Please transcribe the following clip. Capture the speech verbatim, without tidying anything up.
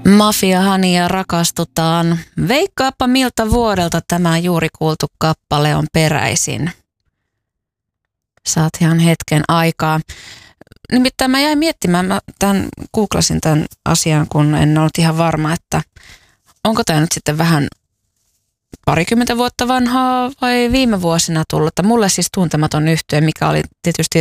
Mafiahania rakastutaan. Veikkaappa miltä vuodelta tämä juuri kuultu kappale on peräisin. Saat ihan hetken aikaa. Nimittäin mä jäin miettimään, mä tämän, googlasin tämän asian, kun en ollut ihan varma, että onko tämä nyt sitten vähän parikymmentä vuotta vanhaa vai viime vuosina tullut. Mulle siis tuntematon yhtye, mikä oli tietysti